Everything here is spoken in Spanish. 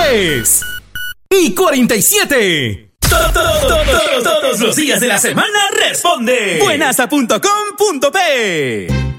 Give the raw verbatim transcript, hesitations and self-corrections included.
tres y cuarenta y siete. Todos los días de la semana responde buenasa punto com punto pe.